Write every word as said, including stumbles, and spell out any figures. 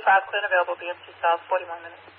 five, clear and available, B M T South, forty-one minutes.